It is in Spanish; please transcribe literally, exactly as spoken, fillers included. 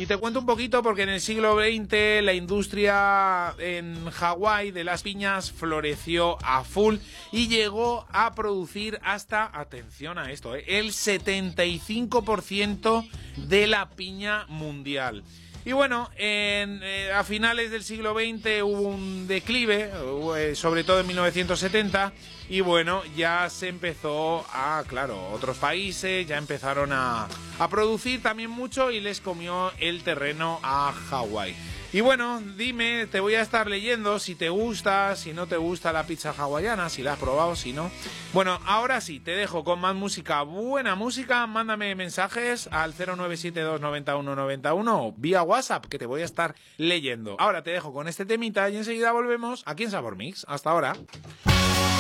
Y te cuento un poquito porque en el siglo veinte la industria en Hawái de las piñas floreció a full y llegó a producir hasta, atención a esto, ¿eh? el setenta y cinco por ciento de la piña mundial. Y bueno, en, eh, a finales del siglo veinte hubo un declive, eh, sobre todo en mil novecientos setenta, y bueno, ya se empezó a, claro, otros países ya empezaron a, a producir también mucho y les comió el terreno a Hawái. Y bueno, dime, te voy a estar leyendo si te gusta, si no te gusta la pizza hawaiana, si la has probado, si no. Bueno, ahora sí, te dejo con más música, buena música. Mándame mensajes al cero nueve siete dos noventa y uno noventa y uno o vía WhatsApp, que te voy a estar leyendo. Ahora te dejo con este temita y enseguida volvemos aquí en Sabor Mix. Hasta ahora.